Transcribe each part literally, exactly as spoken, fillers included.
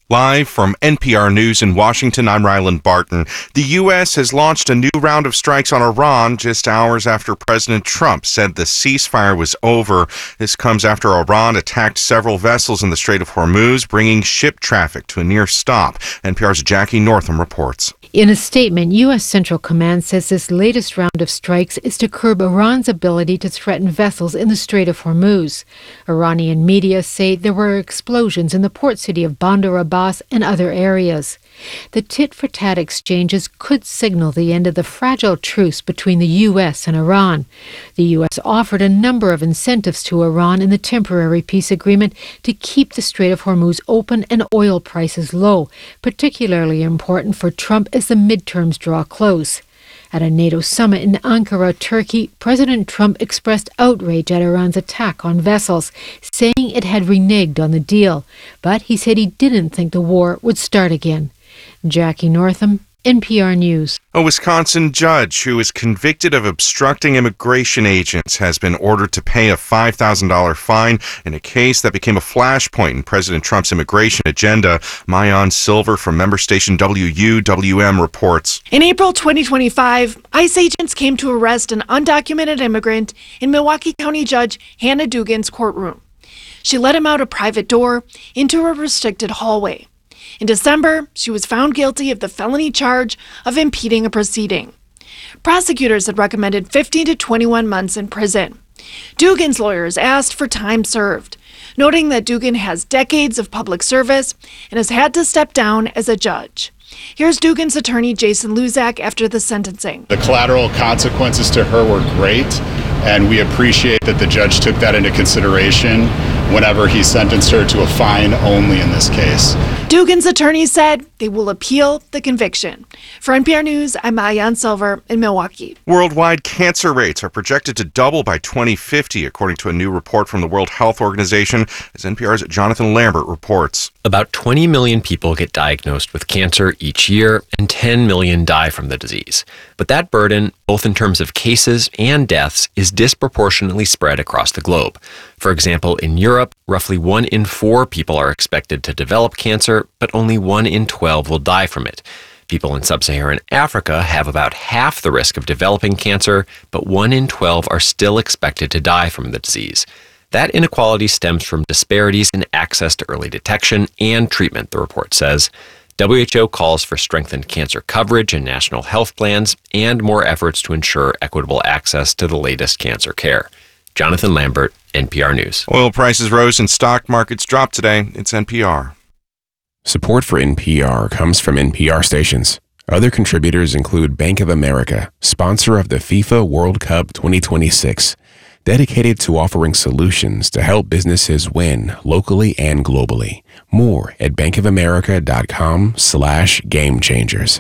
Live from N P R News in Washington, I'm Ryland Barton. The U S has launched a new round of strikes on Iran just hours after President Trump said the ceasefire was over. This comes after Iran attacked several vessels in the Strait of Hormuz, bringing ship traffic to a near stop. N P R's Jackie Northam reports. In a statement, U S Central Command says this latest round of strikes is to curb Iran's ability to threaten vessels in the Strait of Hormuz. Iranian media say there were explosions in the port city of Bandar Abbas and other areas. The tit-for-tat exchanges could signal the end of the fragile truce between the U S and Iran. The U S offered a number of incentives to Iran in the temporary peace agreement to keep the Strait of Hormuz open and oil prices low, particularly important for Trump as the midterms draw close. At a NATO summit in Ankara, Turkey, President Trump expressed outrage at Iran's attack on vessels, saying it had reneged on the deal. But he said he didn't think the war would start again. Jackie Northam, N P R News. A Wisconsin judge who is convicted of obstructing immigration agents has been ordered to pay a five thousand dollars fine in a case that became a flashpoint in President Trump's immigration agenda. Maayan Silver from member station W U W M reports. In April twenty twenty-five, ICE agents came to arrest an undocumented immigrant in Milwaukee County Judge Hannah Dugan's courtroom. She led him out a private door into a restricted hallway. In December, she was found guilty of the felony charge of impeding a proceeding. Prosecutors had recommended fifteen to twenty-one months in prison. Dugan's lawyers asked for time served, noting that Dugan has decades of public service and has had to step down as a judge. Here's Dugan's attorney, Jason Luzak, after the sentencing. The collateral consequences to her were great, and we appreciate that the judge took that into consideration whenever he sentenced her to a fine only in this case. Dugan's attorney said they will appeal the conviction. For N P R News, I'm Maayan Silver in Milwaukee. Worldwide cancer rates are projected to double by twenty fifty, according to a new report from the World Health Organization, as N P R's Jonathan Lambert reports. About twenty million people get diagnosed with cancer each year, and ten million die from the disease. But that burden, both in terms of cases and deaths, is disproportionately spread across the globe. For example, in Europe, roughly one in four people are expected to develop cancer, but only one in twelve will die from it. People in sub-Saharan Africa have about half the risk of developing cancer, but one in twelve are still expected to die from the disease. That inequality stems from disparities in access to early detection and treatment, the report says. W H O calls for strengthened cancer coverage in national health plans and more efforts to ensure equitable access to the latest cancer care. Jonathan Lambert, N P R News. Oil prices rose and stock markets dropped today. It's N P R. Support for N P R comes from N P R stations. Other contributors include Bank of America, sponsor of the FIFA World Cup twenty twenty-six, dedicated to offering solutions to help businesses win locally and globally. More at bankofamerica.com slash game changers.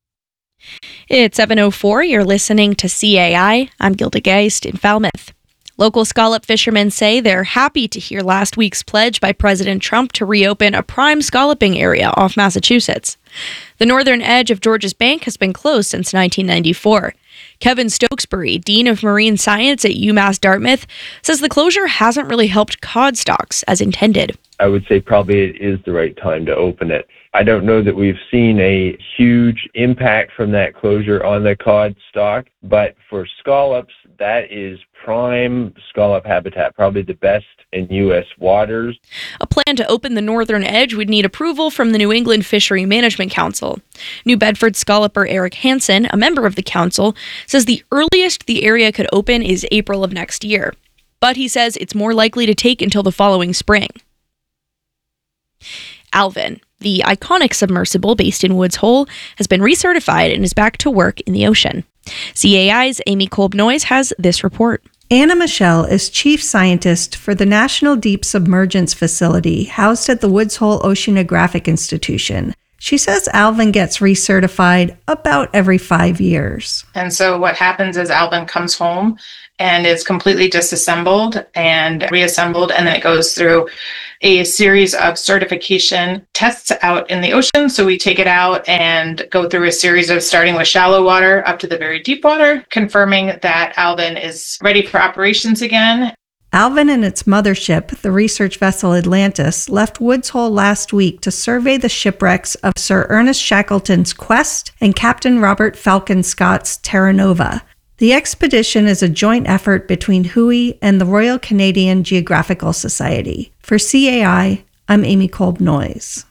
It's seven oh four. You're listening to C A I. I'm Gilda Geist in Falmouth. Local scallop fishermen say they're happy to hear last week's pledge by President Trump to reopen a prime scalloping area off Massachusetts. The northern edge of Georges Bank has been closed since nineteen ninety-four. Kevin Stokesbury, Dean of Marine Science at UMass Dartmouth, says the closure hasn't really helped cod stocks as intended. I would say probably it is the right time to open it. I don't know that we've seen a huge impact from that closure on the cod stock, but for scallops, that is prime scallop habitat, probably the best in U S waters. A plan to open the northern edge would need approval from the New England Fishery Management Council. New Bedford scalloper Eric Hansen, a member of the council, says the earliest the area could open is April of next year. But he says it's more likely to take until the following spring. Alvin, the iconic submersible based in Woods Hole, has been recertified and is back to work in the ocean. C A I's Amy Kolb-Noyes has this report. Anna Michelle is chief scientist for the National Deep Submergence Facility housed at the Woods Hole Oceanographic Institution. She says Alvin gets recertified about every five years. And so what happens is Alvin comes home and is completely disassembled and reassembled, and then it goes through a series of certification tests out in the ocean. So we take it out and go through a series of starting with shallow water up to the very deep water, confirming that Alvin is ready for operations again. Alvin and its mothership, the research vessel Atlantis, left Woods Hole last week to survey the shipwrecks of Sir Ernest Shackleton's Quest and Captain Robert Falcon Scott's Terra Nova. The expedition is a joint effort between W H O I and the Royal Canadian Geographical Society. For C A I, I'm Amy Kolb-Noyes.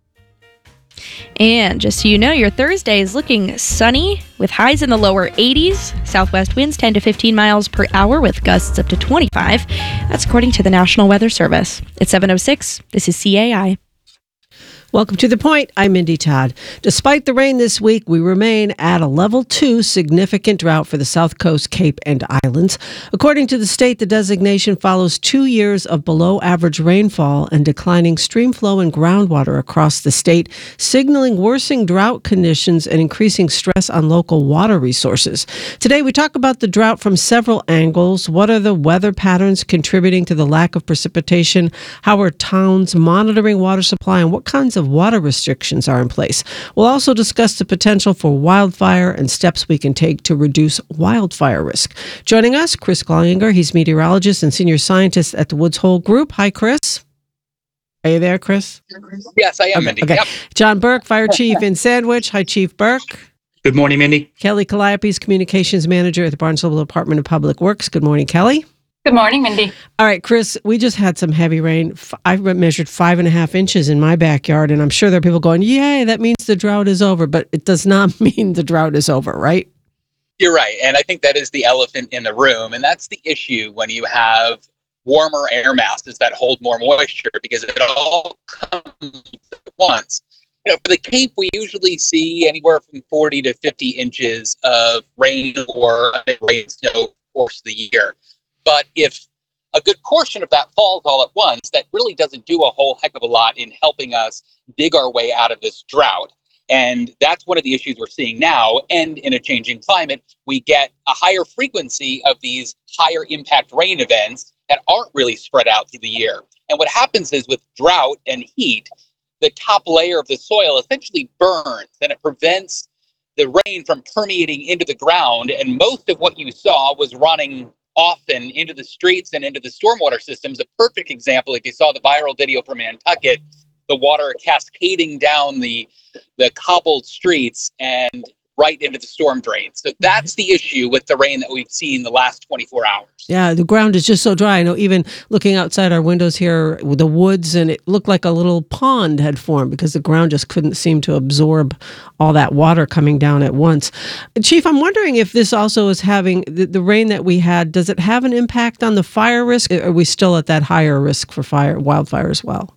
And just so you know, your Thursday is looking sunny with highs in the lower eighties. Southwest winds ten to fifteen miles per hour with gusts up to twenty-five. That's according to the National Weather Service. It's seven oh six. This is C A I. Welcome to The Point. I'm Mindy Todd. Despite the rain this week, we remain at a level two significant drought for the South Coast, Cape, and Islands. According to the state, the designation follows two years of below average rainfall and declining stream flow and groundwater across the state, signaling worsening drought conditions and increasing stress on local water resources. Today, we talk about the drought from several angles. What are the weather patterns contributing to the lack of precipitation? How are towns monitoring water supply? And what kinds of of water restrictions are in place? We'll also discuss the potential for wildfire and steps we can take to reduce wildfire risk. Joining us, Chris Glyinger. He's meteorologist and senior scientist at the Woods Hole Group. Hi, Chris. Are you there, Chris? Yes, I am, okay, Mindy. Okay. Yep. John Burke, Fire Chief in Sandwich. Hi, Chief Burke. Good morning, Mindy. Kelly Calliope's Communications Manager at the Barnstable Department of Public Works. Good morning, Kelly. Good morning, Mindy. All right, Chris, we just had some heavy rain. I measured five and a half inches in my backyard, and I'm sure there are people going, yay, that means the drought is over. But it does not mean the drought is over, right? You're right. And I think that is the elephant in the room. And that's the issue when you have warmer air masses that hold more moisture, because it all comes at once. You know, for the Cape, we usually see anywhere from forty to fifty inches of rain or rain snow course of the year. But if a good portion of that falls all at once, that really doesn't do a whole heck of a lot in helping us dig our way out of this drought. And that's one of the issues we're seeing now. And in a changing climate, we get a higher frequency of these higher impact rain events that aren't really spread out through the year. And what happens is with drought and heat, the top layer of the soil essentially burns, and it prevents the rain from permeating into the ground. And most of what you saw was running often into the streets and into the stormwater systems. A perfect example, if you saw the viral video from Nantucket, the water cascading down the the cobbled streets and right into the storm drains. So that's the issue with the rain that we've seen the last twenty-four hours. Yeah, the ground is just so dry. I know even looking outside our windows here with the woods, and it looked like a little pond had formed because the ground just couldn't seem to absorb all that water coming down at once. Chief, I'm wondering if this also is having, the, the rain that we had, does it have an impact on the fire risk? Are we still at that higher risk for fire, wildfire as well?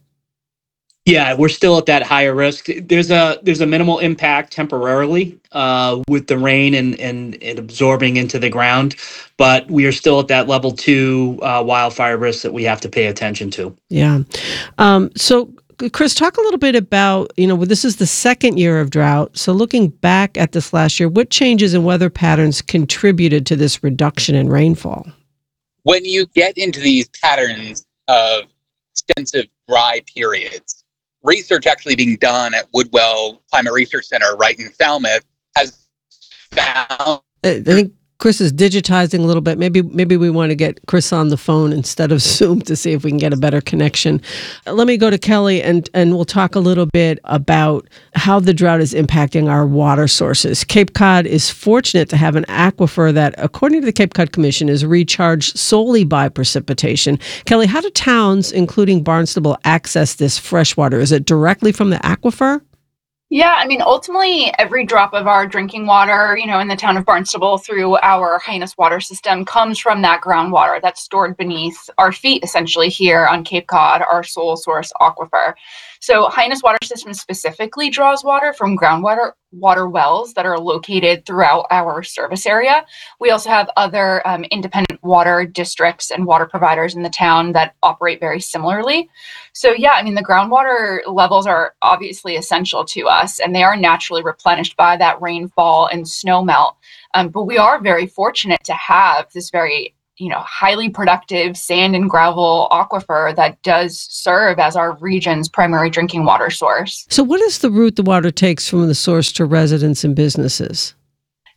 Yeah, we're still at that higher risk. There's a there's a minimal impact temporarily uh, with the rain and, and, and absorbing into the ground, but we are still at that level two uh, wildfire risk that we have to pay attention to. Yeah. Um, so, Chris, talk a little bit about, you know, this is the second year of drought. So looking back at this last year, what changes in weather patterns contributed to this reduction in rainfall? When you get into these patterns of extensive dry periods, research actually being done at Woodwell Climate Research Center right in Falmouth has found... I think Chris is digitizing a little bit. Maybe maybe we want to get Chris on the phone instead of Zoom to see if we can get a better connection. Let me go to Kelly, and, and we'll talk a little bit about how the drought is impacting our water sources. Cape Cod is fortunate to have an aquifer that, according to the Cape Cod Commission, is recharged solely by precipitation. Kelly, how do towns, including Barnstable, access this fresh water? Is it directly from the aquifer? Yeah, I mean, ultimately, every drop of our drinking water, you know, in the town of Barnstable through our Highness water system comes from that groundwater that's stored beneath our feet, essentially, here on Cape Cod, our sole source aquifer. So Highness water system specifically draws water from groundwater water wells that are located throughout our service area. We also have other um, independent water districts and water providers in the town that operate very similarly. So yeah, I mean, the groundwater levels are obviously essential to us, and they are naturally replenished by that rainfall and snow melt. Um, but we are very fortunate to have this very you know, highly productive sand and gravel aquifer that does serve as our region's primary drinking water source. So what is the route the water takes from the source to residents and businesses?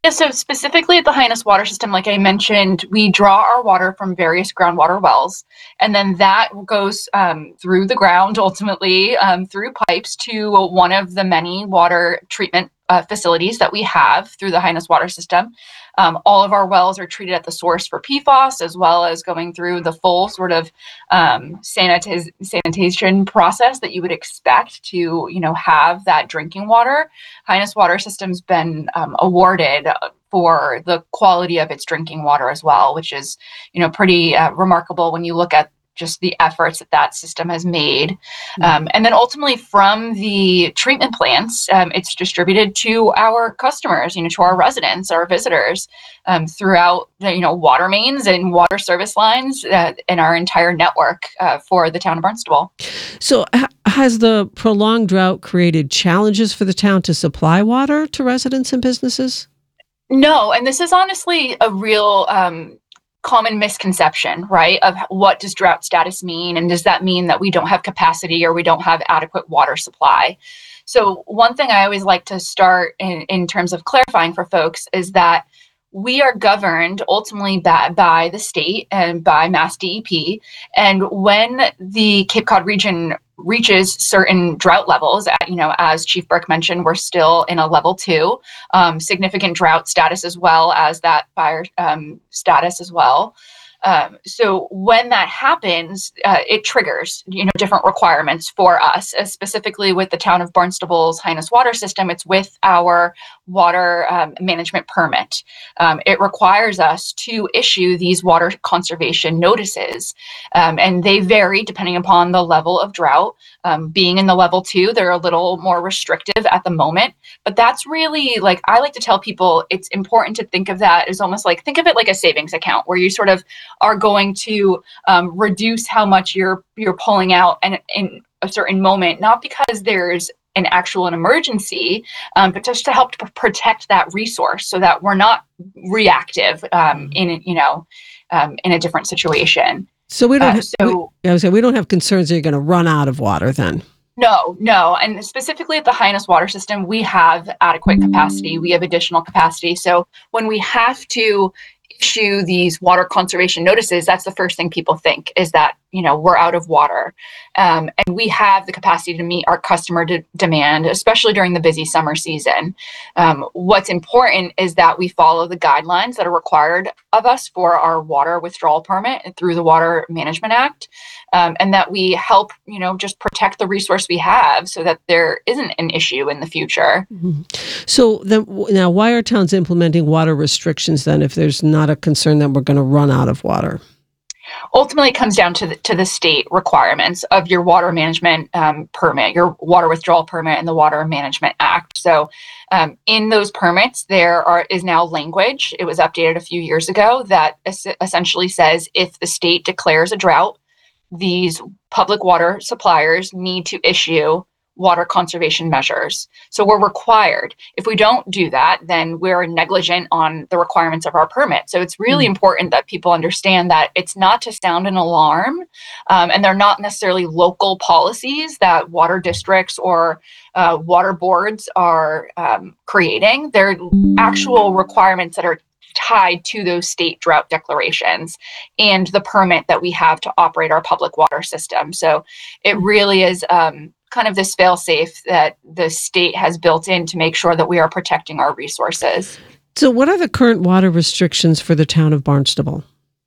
Yeah, so specifically at the Hyannis Water System, like I mentioned, we draw our water from various groundwater wells, and then that goes um, through the ground, ultimately um, through pipes to one of the many water treatment uh, facilities that we have through the Hyannis Water System. Um, all of our wells are treated at the source for P FAS, as well as going through the full sort of um, sanitiz- sanitation process that you would expect to, you know, have that drinking water. Hyannis Water System's been um, awarded for the quality of its drinking water as well, which is, you know, pretty uh, remarkable when you look at just the efforts that that system has made. Mm-hmm. Um, and then ultimately from the treatment plants, um, it's distributed to our customers, you know, to our residents, our visitors, um, throughout, you know, water mains and water service lines uh, in our entire network uh, for the town of Barnstable. So ha- has the prolonged drought created challenges for the town to supply water to residents and businesses? No, and this is honestly a real um, common misconception, right? Of what does drought status mean? And does that mean that we don't have capacity or we don't have adequate water supply? So one thing I always like to start in, in terms of clarifying for folks is that we are governed ultimately by, by the state and by Mass D E P. And when the Cape Cod region reaches certain drought levels, at, you know, as Chief Burke mentioned, we're still in a level two, um, significant drought status, as well as that fire um, status as well. Um, so when that happens, uh, it triggers, you know, different requirements for us, uh, specifically with the town of Barnstable's Hyannis Water System. It's with our water um, management permit. Um, it requires us to issue these water conservation notices, um, and they vary depending upon the level of drought. Um, being in the level two, they're a little more restrictive at the moment, but that's really, like, I like to tell people it's important to think of that as almost like, think of it like a savings account where you sort of are going to um, reduce how much you're you're pulling out in, in a certain moment, not because there's an actual an emergency, um, but just to help to protect that resource so that we're not reactive um, in you know um, in a different situation. So we don't. Uh, have, so we, I was saying we don't have concerns that you're going to run out of water then. No, no. And specifically at the Hyannis Water System, we have adequate capacity. We have additional capacity. So when we have to issue these water conservation notices, that's the first thing people think is that, you know, we're out of water. Um, and we have the capacity to meet our customer de- demand, especially during the busy summer season. Um, what's important is that we follow the guidelines that are required of us for our water withdrawal permit through the Water Management Act, um, and that we help, you know, just protect the resource we have so that there isn't an issue in the future. Mm-hmm. So then, now, why are towns implementing water restrictions then if there's not a concern that we're going to run out of water? Ultimately, it comes down to the, to the state requirements of your water management um, permit, your water withdrawal permit, and the Water Management Act. So um, in those permits, there are is now language. It was updated a few years ago that es- essentially says if the state declares a drought, these public water suppliers need to issue water conservation measures. So we're required. If we don't do that, then we're negligent on the requirements of our permit. So it's really mm. important that people understand that it's not to sound an alarm, um, and they're not necessarily local policies that water districts or uh, water boards are um, creating. They're actual requirements that are tied to those state drought declarations and the permit that we have to operate our public water system. So it really is um, kind of this fail-safe that the state has built in to make sure that we are protecting our resources. So what are the current water restrictions for the town of Barnstable?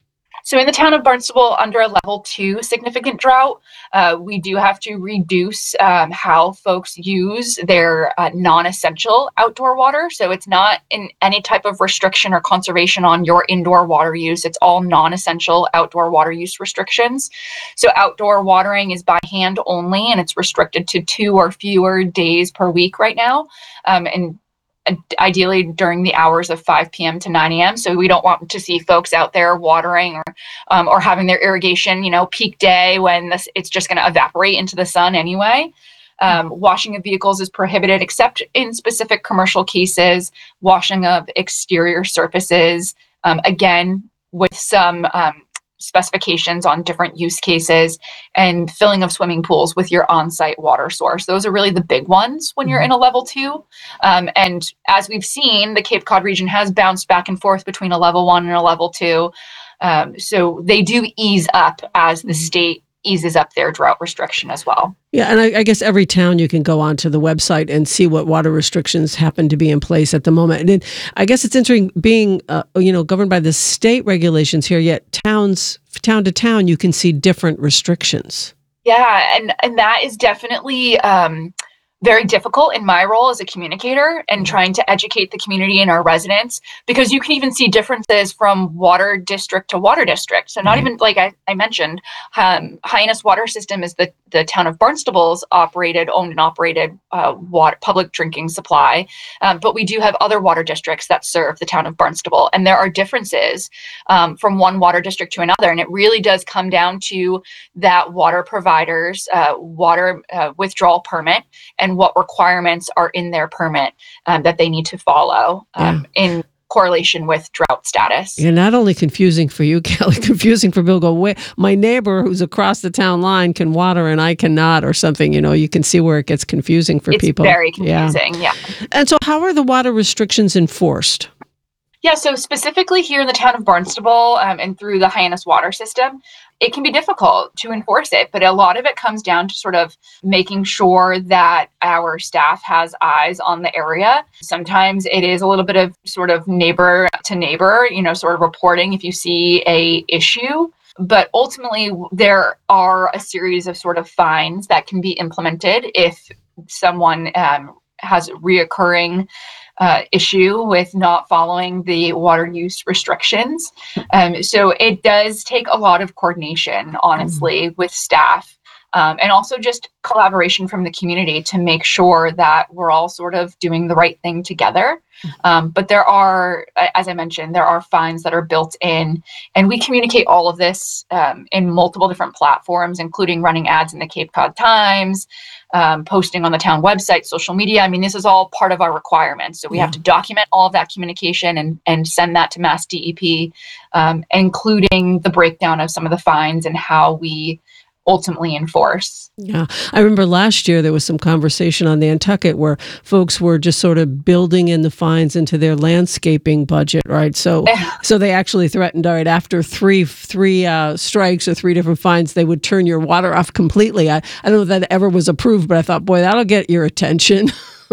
So in the town of Barnstable, under a level two significant drought, uh, we do have to reduce um, how folks use their uh, non-essential outdoor water. So it's not in any type of restriction or conservation on your indoor water use. It's all non-essential outdoor water use restrictions. So outdoor watering is by hand only, and it's restricted to two or fewer days per week right now. Um, and ideally during the hours of five p.m. to nine a.m. So we don't want to see folks out there watering or um, or having their irrigation, you know, peak day when this, it's just going to evaporate into the sun anyway. Um, washing of vehicles is prohibited except in specific commercial cases. Washing of exterior surfaces, um, again, with some um, specifications on different use cases, and filling of swimming pools with your on-site water source. Those are really the big ones when you're in a level two. Um, and as we've seen, the Cape Cod region has bounced back and forth between a level one and a level two. Um, so they do ease up as the state eases up their drought restriction as well. Yeah, and I, I guess every town you can go onto the website and see what water restrictions happen to be in place at the moment. And it, I guess it's interesting being, uh, you know, governed by the state regulations here, yet towns, town to town, you can see different restrictions. Yeah, and, and that is definitely um, very difficult in my role as a communicator and trying to educate the community and our residents, because you can even see differences from water district to water district. So not mm-hmm. even like I, I mentioned, um, Hyannis Water System is the, the town of Barnstable's operated, owned and operated uh, water, public drinking supply. Um, but we do have other water districts that serve the town of Barnstable. And there are differences um, from one water district to another. And it really does come down to that water provider's uh, water uh, withdrawal permit and what requirements are in their permit um, that they need to follow um, yeah. in correlation with drought status. Yeah, not only confusing for you, Kelly, confusing for Bill. Go, wait, my neighbor who's across the town line can water and I cannot, or something. You know, you can see where it gets confusing for it's people. It's very confusing, yeah. yeah. And so how are the water restrictions enforced? Yeah, so specifically here in the town of Barnstable um, and through the Hyannis Water System, it can be difficult to enforce it, but a lot of it comes down to sort of making sure that our staff has eyes on the area. Sometimes it is a little bit of sort of neighbor to neighbor, you know, sort of reporting if you see a issue. But ultimately, there are a series of sort of fines that can be implemented if someone um, has reoccurring Uh, issue with not following the water use restrictions. Um, so it does take a lot of coordination, honestly, mm-hmm. with staff. Um, and also just collaboration from the community to make sure that we're all sort of doing the right thing together. Um, but there are, as I mentioned, there are fines that are built in, and we communicate all of this um, in multiple different platforms, including running ads in the Cape Cod Times, um, posting on the town website, social media. I mean, this is all part of our requirements. So we yeah. have to document all of that communication and, and send that to Mass D E P, um, including the breakdown of some of the fines and how we ultimately enforce. Yeah. I remember last year there was some conversation on Nantucket where folks were just sort of building in the fines into their landscaping budget, right? So so they actually threatened, all right, after three three uh, strikes or three different fines, they would turn your water off completely. I, I don't know if that ever was approved, but I thought, boy, that'll get your attention.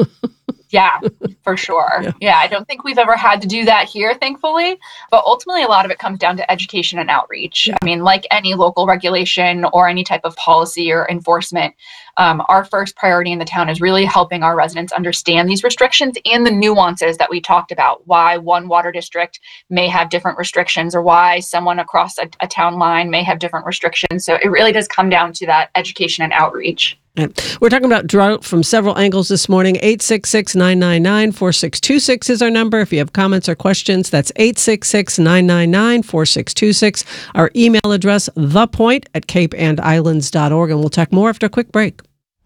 Yeah, for sure. Yeah. yeah, I don't think we've ever had to do that here, thankfully. But ultimately, a lot of it comes down to education and outreach. Yeah. I mean, like any local regulation or any type of policy or enforcement, um, our first priority in the town is really helping our residents understand these restrictions and the nuances that we talked about, why one water district may have different restrictions or why someone across a, a town line may have different restrictions. So it really does come down to that education and outreach. We're talking about drought from several angles this morning. eight six six, nine nine nine, four six two six is our number. If you have comments or questions, that's eight six six, nine nine nine, four six two six. Our email address, thepoint at cape and islands dot org. And we'll talk more after a quick break.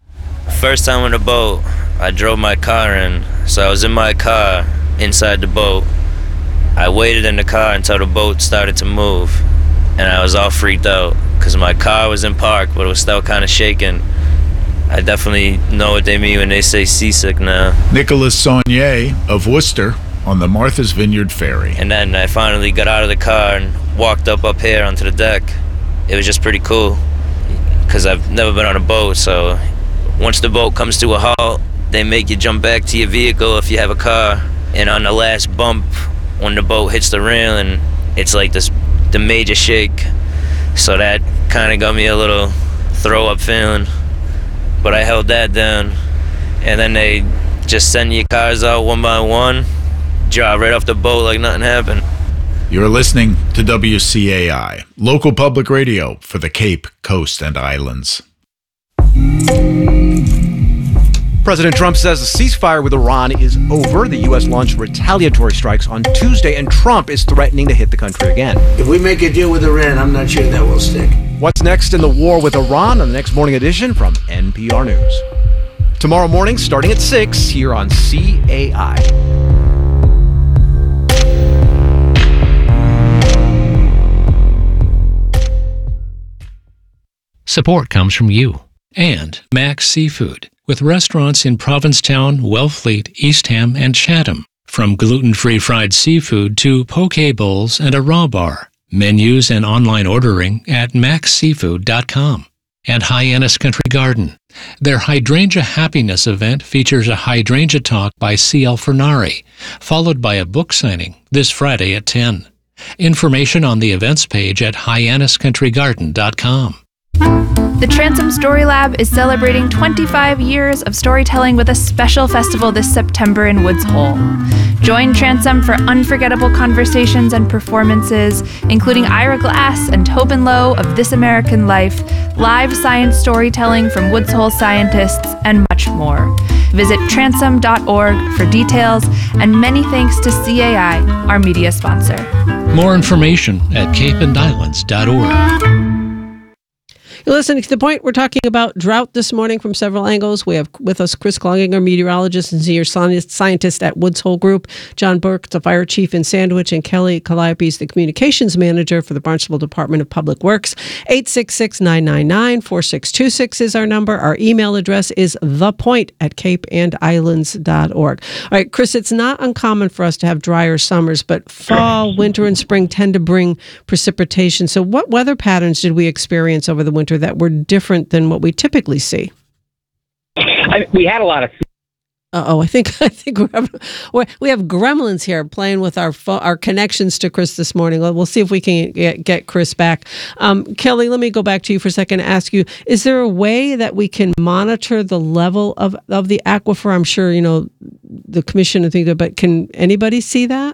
First time on the boat, I drove my car in. So I was in my car inside the boat. I waited in the car until the boat started to move. And I was all freaked out because my car was in park, but it was still kind of shaking. I definitely know what they mean when they say seasick now. Nicholas Saunier of Worcester on the Martha's Vineyard Ferry. And then I finally got out of the car and walked up up here onto the deck. It was just pretty cool because I've never been on a boat. So once the boat comes to a halt, they make you jump back to your vehicle if you have a car. And on the last bump, when the boat hits the railing, it's like this the major shake. So that kind of got me a little throw up feeling. But I held that down, and then they just send your cars out one by one, drive right off the boat like nothing happened. You're listening to W C A I, local public radio for the Cape, Coast, and Islands. President Trump says the ceasefire with Iran is over. The U S launched retaliatory strikes on Tuesday, and Trump is threatening to hit the country again. If we make a deal with Iran, I'm not sure that will stick. What's next in the war with Iran on the next morning edition from N P R News. Tomorrow morning, starting at six, here on C A I. Support comes from you and Max Seafood, with restaurants in Provincetown, Wellfleet, Eastham, and Chatham. From gluten-free fried seafood to poke bowls and a raw bar. Menus and online ordering at max seafood dot com. And Hyannis Country Garden. Their Hydrangea Happiness event features a hydrangea talk by C L Fernari, followed by a book signing this Friday at ten. Information on the events page at hyannis country garden dot com. The Transom Story Lab is celebrating twenty-five years of storytelling with a special festival this September in Woods Hole. Join Transom for unforgettable conversations and performances, including Ira Glass and Tobin Lowe of This American Life, live science storytelling from Woods Hole scientists, and much more. Visit transom dot org for details, and many thanks to C A I, our media sponsor. More information at cape and islands dot org. You're listening to The Point. We're talking about drought this morning from several angles. We have with us Chris Cloninger, meteorologist and senior scientist at Woods Hole Group, John Burke, the fire chief in Sandwich, and Kelly Calliope, the communications manager for the Barnstable Department of Public Works. eight six six, nine nine nine, four six two six is our number. Our email address is thepoint at cape and islands dot org. All right, Chris, it's not uncommon for us to have drier summers, but fall, winter, and spring tend to bring precipitation. So what weather patterns did we experience over the winter that were different than what we typically see? I, we had a lot of. Uh-oh, I think I think we're having, we're, we have gremlins here playing with our fo- our connections to Chris this morning. We'll see if we can get, get Chris back. Um, Kelly, let me go back to you for a second and ask you, is there a way that we can monitor the level of, of the aquifer? I'm sure, you know, the commission and things, but can anybody see that?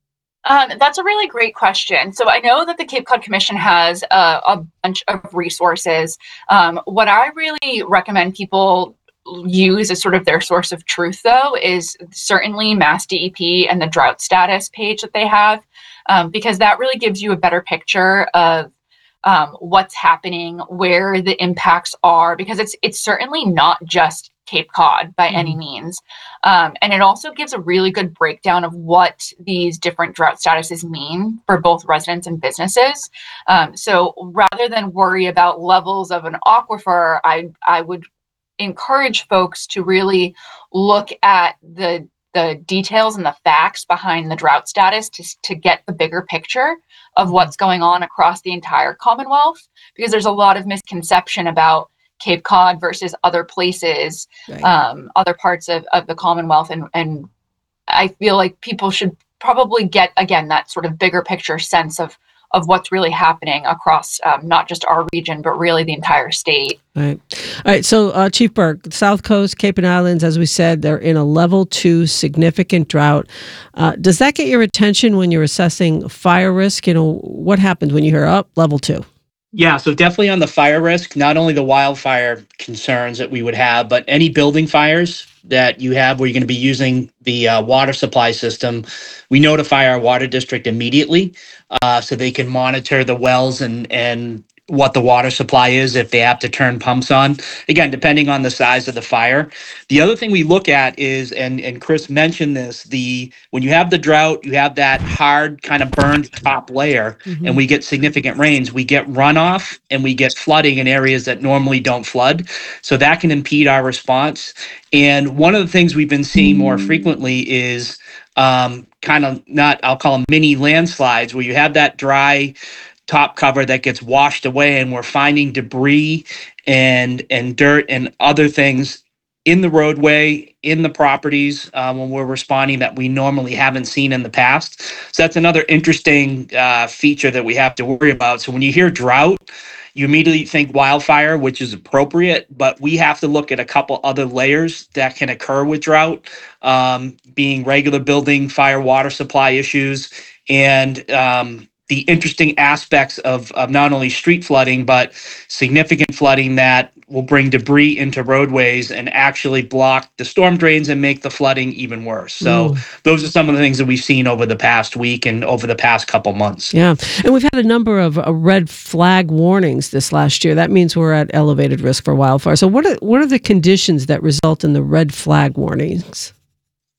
Um, that's a really great question. So I know that the Cape Cod Commission has a, a bunch of resources. Um, what I really recommend people use as sort of their source of truth, though, is certainly Mass D E P and the drought status page that they have, um, because that really gives you a better picture of um, what's happening, where the impacts are, because it's it's certainly not just Cape Cod by mm-hmm. any means. Um, and it also gives a really good breakdown of what these different drought statuses mean for both residents and businesses. Um, so rather than worry about levels of an aquifer, I I would encourage folks to really look at the the details and the facts behind the drought status to, to get the bigger picture of what's going on across the entire Commonwealth, because there's a lot of misconception about Cape Cod versus other places, right. um, other parts of, of the Commonwealth. And, and I feel like people should probably get, again, that sort of bigger picture sense of, of what's really happening across um, not just our region, but really the entire state. All right. All right. So, uh, Chief Burke, South Coast, Cape and Islands, as we said, they're in a level two significant drought. Uh, does that get your attention when you're assessing fire risk? You know, what happens when you hear up oh, level two? Yeah, so definitely on the fire risk, not only the wildfire concerns that we would have, but any building fires that you have where you're going to be using the uh, water supply system, we notify our water district immediately uh, so they can monitor the wells and, and what the water supply is if they have to turn pumps on. Again, depending on the size of the fire. The other thing we look at is, and, and Chris mentioned this, the when you have the drought, you have that hard kind of burned top layer, mm-hmm. and we get significant rains, we get runoff and we get flooding in areas that normally don't flood. So that can impede our response. And one of the things we've been seeing more frequently is um, kind of not, I'll call them mini landslides, where you have that dry top cover that gets washed away, and we're finding debris and and dirt and other things in the roadway, in the properties uh, when we're responding that we normally haven't seen in the past. So that's another interesting uh, feature that we have to worry about. So when you hear drought, you immediately think wildfire, which is appropriate, but we have to look at a couple other layers that can occur with drought, um, being regular building, fire, water supply issues, and um, the interesting aspects of, of not only street flooding, but significant flooding that will bring debris into roadways and actually block the storm drains and make the flooding even worse. So Ooh. Those are some of the things that we've seen over the past week and over the past couple months. Yeah. And we've had a number of uh, red flag warnings this last year. That means we're at elevated risk for wildfire. So what are, what are the conditions that result in the red flag warnings?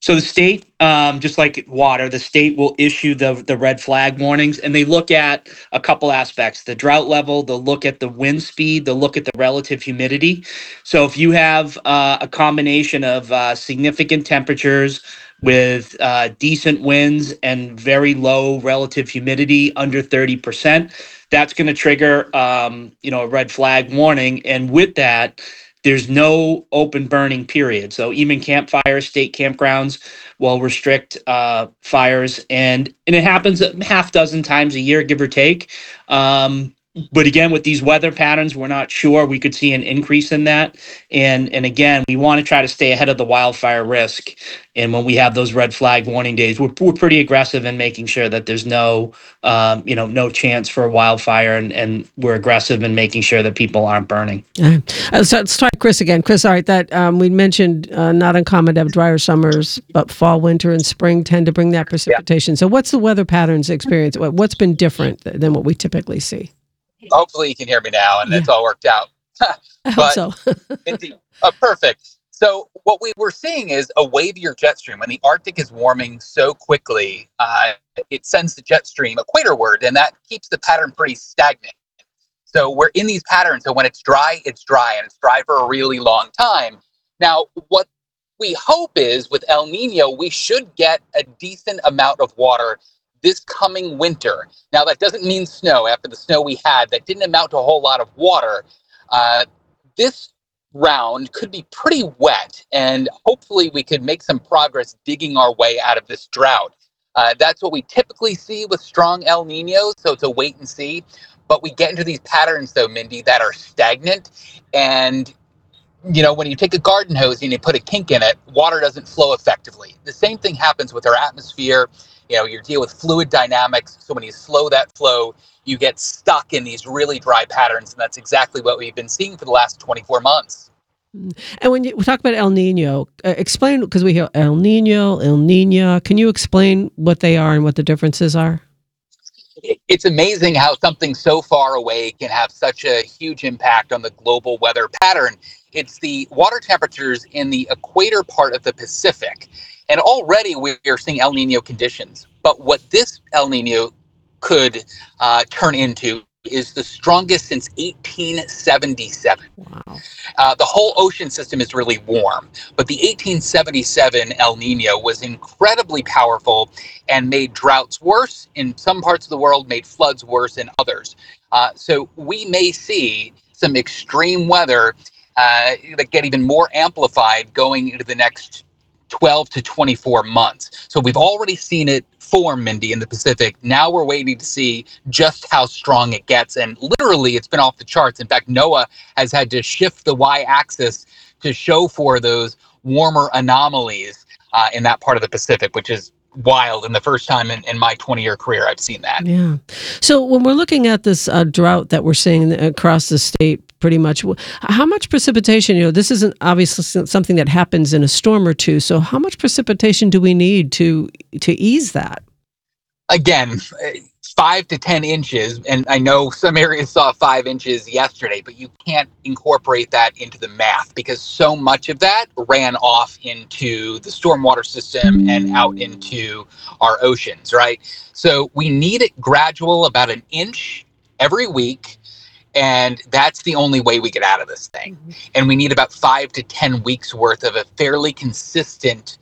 So the state, um, just like water, the state will issue the the red flag warnings, and they look at a couple aspects: the drought level, they'll look at the wind speed, they'll look at the relative humidity. So if you have uh, a combination of uh, significant temperatures with uh, decent winds and very low relative humidity under thirty percent, that's going to trigger um, you know a red flag warning. And with that, there's no open burning period. So even campfires, state campgrounds will restrict uh, fires, and and it happens a half dozen times a year, give or take. Um, but again, with these weather patterns, we're not sure. We could see an increase in that. And and again, we want to try to stay ahead of the wildfire risk. And when we have those red flag warning days, we're we're pretty aggressive in making sure that there's no um, you know no chance for a wildfire, and, and we're aggressive in making sure that people aren't burning. Uh, so let's try Chris again. Chris, all right, that um, we mentioned uh, not uncommon to have drier summers, but fall, winter, and spring tend to bring that precipitation. Yeah. So what's the weather patterns experience? What's been different than what we typically see? Hopefully you can hear me now, and yeah. It's all worked out. I hope so. Indeed. Uh, perfect. So what we were seeing is a wavier jet stream. When the Arctic is warming so quickly, uh, it sends the jet stream equatorward, and that keeps the pattern pretty stagnant. So we're in these patterns. So when it's dry, it's dry, and it's dry for a really long time. Now, what we hope is with El Nino, we should get a decent amount of water this coming winter. Now, that doesn't mean snow. After the snow we had, that didn't amount to a whole lot of water. Uh, this round could be pretty wet, and hopefully we could make some progress digging our way out of this drought. Uh, that's what we typically see with strong El Ninos, so it's a wait and see. But we get into these patterns, though, Mindy, that are stagnant. And, you know, when you take a garden hose and you put a kink in it, water doesn't flow effectively. The same thing happens with our atmosphere. You know, you're dealing with fluid dynamics. So when you slow that flow, you get stuck in these really dry patterns. And that's exactly what we've been seeing for the last twenty-four months. And when you we talk about El Nino, uh, explain, because we hear El Nino, El Nina. Can you explain what they are and what the differences are? It's amazing how something so far away can have such a huge impact on the global weather pattern. It's the water temperatures in the equator part of the Pacific. And already we're seeing El Nino conditions. But what this El Nino could uh, turn into is the strongest since eighteen seventy-seven. Wow. Uh, the whole ocean system is really warm, but the eighteen seventy-seven El Nino was incredibly powerful and made droughts worse in some parts of the world, made floods worse in others. Uh, so we may see some extreme weather uh, that get even more amplified going into the next twelve to twenty-four months. So we've already seen it form, Mindy, in the Pacific. Now we're waiting to see just how strong it gets. And literally, it's been off the charts. In fact, NOAA has had to shift the y-axis to show for those warmer anomalies uh, in that part of the Pacific, which is wild. And the first time in, in my twenty-year career I've seen that. Yeah. So when we're looking at this uh, drought that we're seeing across the state, pretty much, how much precipitation, you know, this isn't obviously something that happens in a storm or two. So how much precipitation do we need to to ease that? Again, five to ten inches. And I know some areas saw five inches yesterday, but you can't incorporate that into the math because so much of that ran off into the stormwater system and out into our oceans, right? So we need it gradual, about an inch every week. And that's the only way we get out of this thing. Mm-hmm. And we need about five to ten weeks worth of a fairly consistent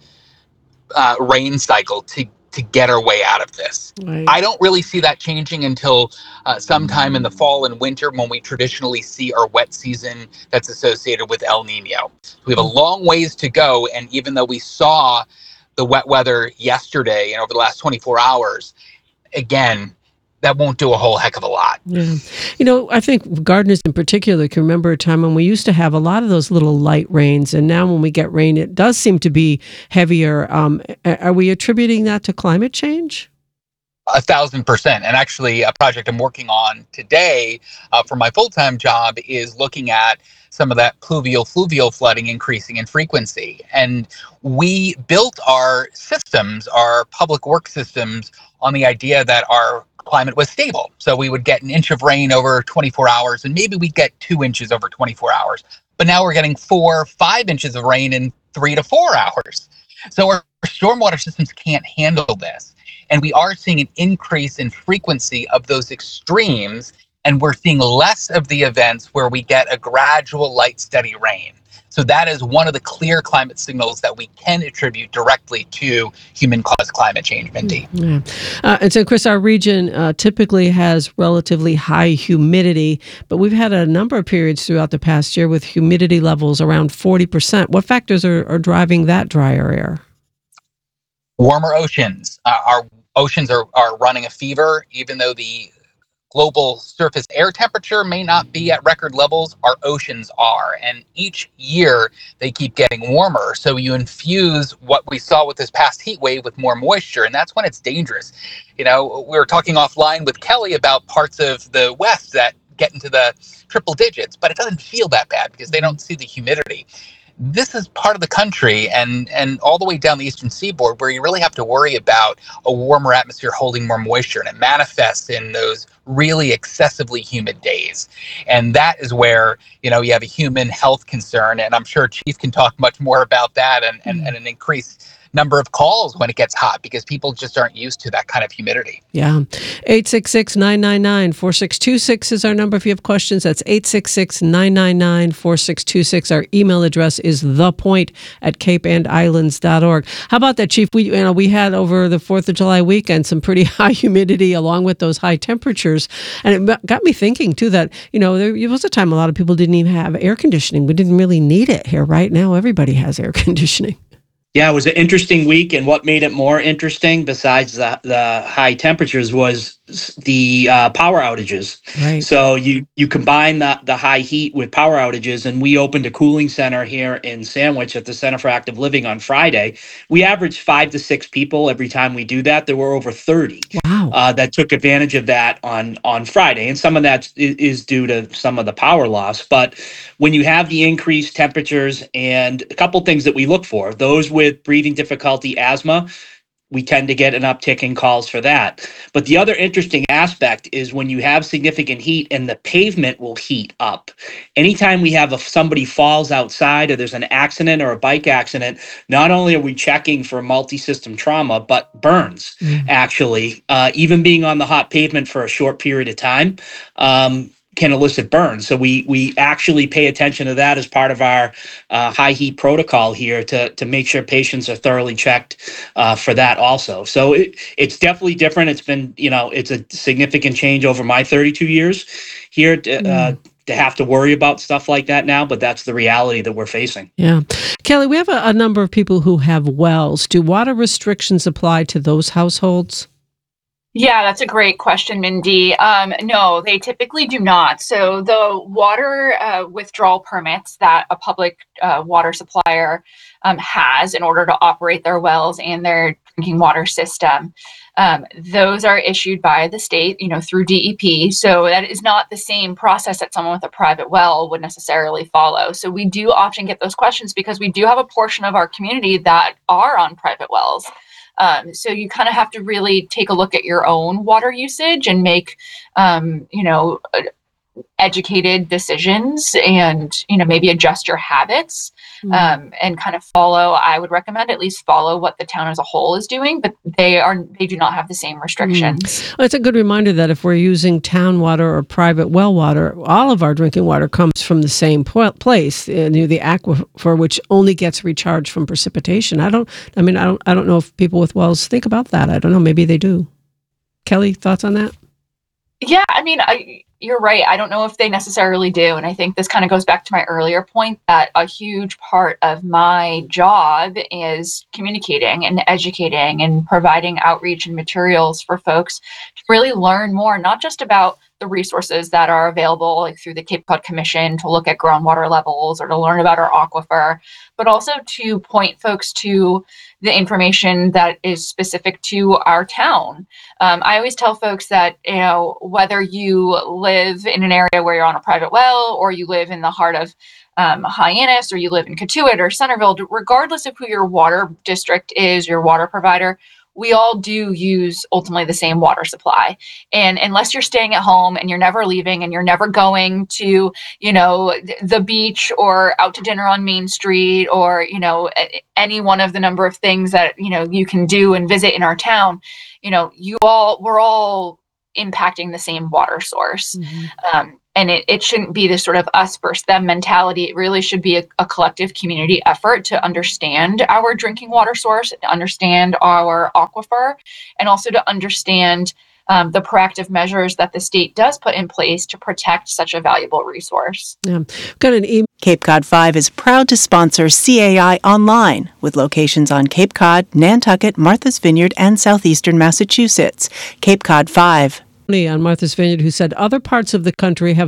uh, rain cycle to to get our way out of this. Right. I don't really see that changing until uh, sometime in the fall and winter when we traditionally see our wet season that's associated with El Nino. We have a long ways to go. And even though we saw the wet weather yesterday and over the last twenty-four hours, again, that won't do a whole heck of a lot. Yeah. You know, I think gardeners in particular can remember a time when we used to have a lot of those little light rains, and now when we get rain, it does seem to be heavier. Um, are we attributing that to climate change? A thousand percent. And actually, a project I'm working on today uh, for my full-time job is looking at some of that pluvial fluvial flooding increasing in frequency. And we built our systems, our public work systems, on the idea that our climate was stable. So we would get an inch of rain over twenty-four hours, and maybe we'd get two inches over twenty-four hours. But now we're getting four, five inches of rain in three to four hours. So our stormwater systems can't handle this. And we are seeing an increase in frequency of those extremes, and we're seeing less of the events where we get a gradual light, steady rain. So that is one of the clear climate signals that we can attribute directly to human-caused climate change, Mindy. Yeah. Uh, and so, Chris, our region uh, typically has relatively high humidity, but we've had a number of periods throughout the past year with humidity levels around forty percent. What factors are, are driving that drier air? Warmer oceans. Uh, our oceans are, are running a fever, even though the global surface air temperature may not be at record levels, our oceans are. And each year they keep getting warmer. So you infuse what we saw with this past heat wave with more moisture, and that's when it's dangerous. You know, we were talking offline with Kelly about parts of the West that get into the triple digits, but it doesn't feel that bad because they don't see the humidity. This is part of the country and, and all the way down the eastern seaboard where you really have to worry about a warmer atmosphere holding more moisture, and it manifests in those really excessively humid days. And that is where, you know, you have a human health concern, and I'm sure Chief can talk much more about that, and, and, and an increased number of calls when it gets hot because people just aren't used to that kind of humidity. Yeah. eight six six, nine nine nine, four six two six is our number if you have questions. That's eight six six, nine nine nine, four six two six. Our email address is thepoint at cape and islands dot org. How about that, Chief? We, you know, we had over the fourth of July weekend some pretty high humidity along with those high temperatures. And it got me thinking, too, that, you know, there was a time a lot of people didn't even have air conditioning. We didn't really need it here. Right now, everybody has air conditioning. Yeah, it was an interesting week, and what made it more interesting, besides the, the high temperatures, was the uh, power outages. Right. So you you combine the, the high heat with power outages, and we opened a cooling center here in Sandwich at the Center for Active Living on Friday. We averaged five to six people every time we do that. There were over thirty wow. uh, that took advantage of that on, on Friday, and some of that is due to some of the power loss. But when you have the increased temperatures, and a couple things that we look for, those with breathing difficulty, asthma, we tend to get an uptick in calls for that. But the other interesting aspect is when you have significant heat and the pavement will heat up. Anytime we have a, somebody falls outside or there's an accident or a bike accident, not only are we checking for multi-system trauma, but burns, mm. actually. Uh, even being on the hot pavement for a short period of time um, can elicit burns. So we we actually pay attention to that as part of our uh, high heat protocol here to to make sure patients are thoroughly checked uh, for that also. So it, it's definitely different. It's been, you know, it's a significant change over my thirty-two years here to, uh, mm. to have to worry about stuff like that now, but that's the reality that we're facing. Yeah. Kelly, we have a, a number of people who have wells. Do water restrictions apply to those households? Yeah, that's a great question, Mindy. Um, no, they typically do not. So the water uh, withdrawal permits that a public uh, water supplier um, has in order to operate their wells and their drinking water system, um, those are issued by the state, you know, through D E P. So that is not the same process that someone with a private well would necessarily follow. So we do often get those questions because we do have a portion of our community that are on private wells. Um, so you kind of have to really take a look at your own water usage and make, um, you know, educated decisions and, you know, maybe adjust your habits mm. um, and kind of follow. I would recommend at least follow what the town as a whole is doing, but they are they do not have the same restrictions. Mm. Well, it's a good reminder that if we're using town water or private well water, all of our drinking water comes from the same place, uh, near the aquifer, which only gets recharged from precipitation. I don't. I mean, I don't. I don't know if people with wells think about that. I don't know. Maybe they do. Kelly, thoughts on that? Yeah, I mean, I. You're right. I don't know if they necessarily do. And I think this kind of goes back to my earlier point that a huge part of my job is communicating and educating and providing outreach and materials for folks to really learn more, not just about the resources that are available like through the Cape Cod Commission to look at groundwater levels or to learn about our aquifer, but also to point folks to the information that is specific to our town. Um, I always tell folks that, you know, whether you live in an area where you're on a private well or you live in the heart of um, Hyannis or you live in Cotuit or Centerville, regardless of who your water district is, your water provider, we all do use ultimately the same water supply. And unless you're staying at home and you're never leaving and you're never going to, you know, the beach or out to dinner on Main Street or, you know, any one of the number of things that, you know, you can do and visit in our town, you know, you all, we're all impacting the same water source. Mm-hmm. Um, and it, it shouldn't be this sort of us versus them mentality. It really should be a, a collective community effort to understand our drinking water source, to understand our aquifer, and also to understand um, the proactive measures that the state does put in place to protect such a valuable resource. Yeah. Got an email. Cape Cod five is proud to sponsor C A I Online, with locations on Cape Cod, Nantucket, Martha's Vineyard, and southeastern Massachusetts. Cape Cod five. On Martha's Vineyard, who said other parts of the country have